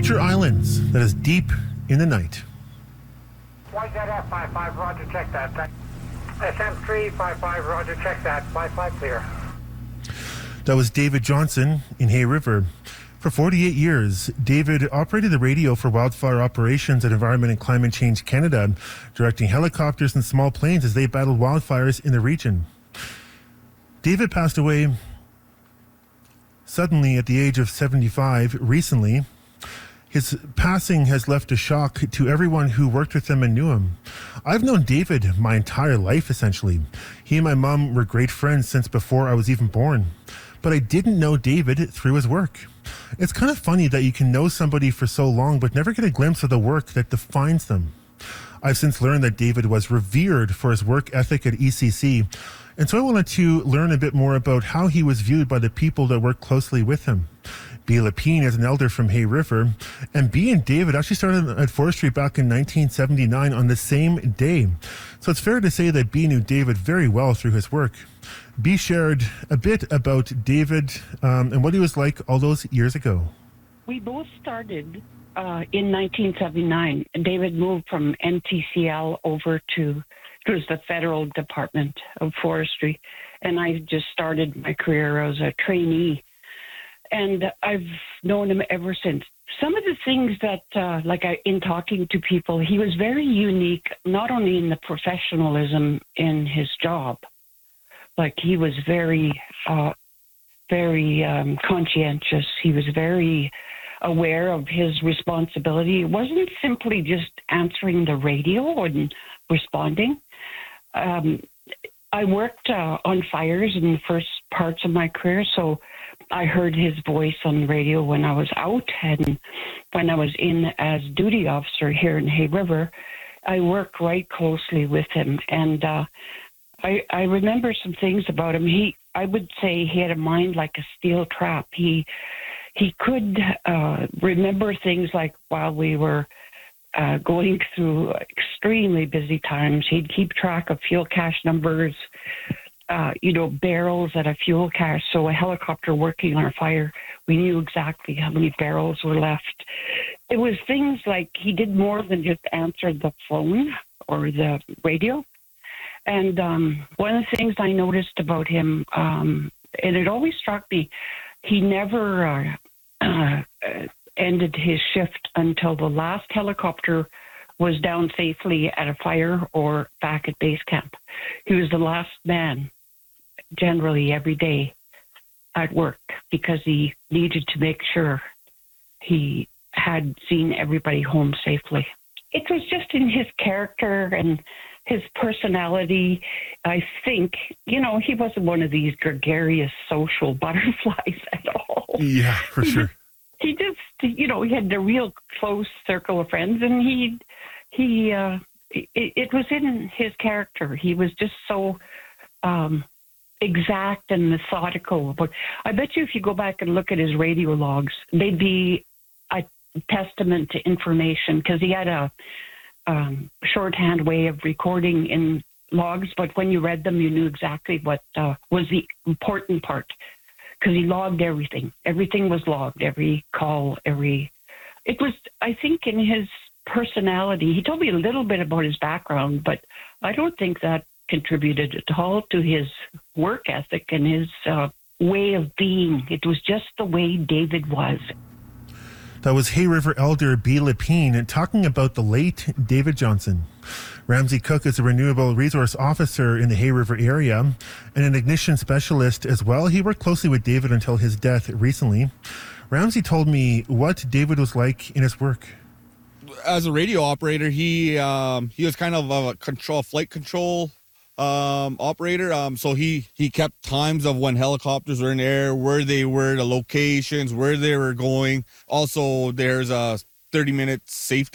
Hunter Islands, that is deep in the night. YZF-55, roger, check that. SM-355, roger, check that. 55 clear. That was David Johnson in Hay River. For 48 years, David operated the radio for wildfire operations at Environment and Climate Change Canada, directing helicopters and small planes as they battled wildfires in the region. David passed away suddenly at the age of 75 recently. His passing has left a shock to everyone who worked with him and knew him. I've known David my entire life, essentially. He and my mom were great friends since before I was even born. But I didn't know David through his work. It's kind of funny that you can know somebody for so long but never get a glimpse of the work that defines them. I've since learned that David was revered for his work ethic at ECC, and so I wanted to learn a bit more about how he was viewed by the people that worked closely with him. B. Lapine is an elder from Hay River, and B and David actually started at forestry back in 1979 on the same day. So it's fair to say that B knew David very well through his work. B shared a bit about David and what he was like all those years ago. We both started in 1979. David moved from NTCL over to, it was the Federal Department of Forestry, and I just started my career as a trainee. And I've known him ever since. Some of the things that, in talking to people, he was very unique, not only in the professionalism in his job. Like, he was very conscientious. He was very aware of his responsibility. It wasn't simply just answering the radio and responding. I worked on fires in the first parts of my career, so I heard his voice on the radio when I was out, and when I was in as duty officer here in Hay River, I worked right closely with him. And I remember some things about him. I would say he had a mind like a steel trap. He could remember things like while we were going through extremely busy times, he'd keep track of fuel cache numbers, barrels at a fuel cache. So a helicopter working on a fire, we knew exactly how many barrels were left. It was things like he did more than just answer the phone or the radio. And one of the things I noticed about him, and it always struck me, he never ended his shift until the last helicopter was down safely at a fire or back at base camp. He was the last man, generally every day, at work, because he needed to make sure he had seen everybody home safely. It was just in his character and his personality. I think, he wasn't one of these gregarious social butterflies at all. Yeah, for sure. He just, he had a real close circle of friends, and it was in his character. He was just so exact and methodical. But I bet you if you go back and look at his radio logs, they'd be a testament to information, because he had a shorthand way of recording in logs, but when you read them, you knew exactly what was the important part, because he logged everything. Everything was logged, every call, it was, I think, in his personality. He told me a little bit about his background, but I don't think that contributed at all to his work ethic and his way of being. It was just the way David was. That was Hay River Elder B. Lapine talking about the late David Johnson. Ramsey Cook is a renewable resource officer in the Hay River area and an ignition specialist as well. He worked closely with David until his death recently. Ramsey told me what David was like in his work. As a radio operator, he was kind of a flight control operator. So he kept times of when helicopters were in the air, where they were, the locations, where they were going. Also, there's a 30-minute safety